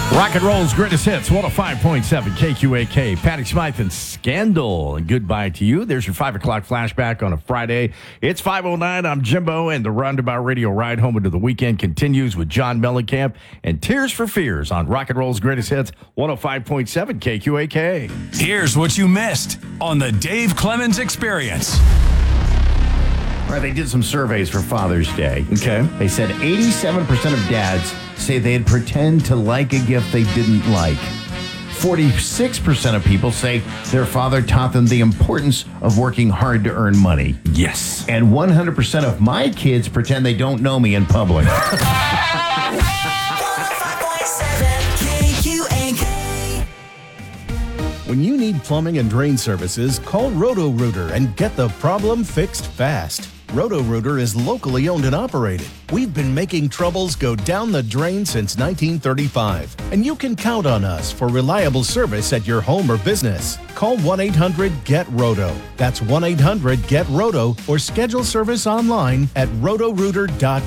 Rock and roll's greatest hits, 105.7 KQAK. Patty Smythe and Scandal. And goodbye to you. There's your 5 o'clock flashback on a Friday. It's 5:09. I'm Jimbo, and the Roundabout Radio ride home into the weekend continues with John Mellencamp and Tears for Fears on Rock and roll's greatest hits, 105.7 KQAK. Here's what you missed on the Dave Clemens Experience. All right, they did some surveys for Father's Day. Okay. They said 87% of dads say they'd pretend to like a gift they didn't like. 46% of people say their father taught them the importance of working hard to earn money. Yes. And 100% of my kids pretend they don't know me in public. When you need plumbing and drain services, call Roto-Rooter and get the problem fixed fast. Roto-Rooter is locally owned and operated. We've been making troubles go down the drain since 1935, and you can count on us for reliable service at your home or business. Call 1-800-GET-ROTO. That's 1-800-GET-ROTO, or schedule service online at rotorooter.com.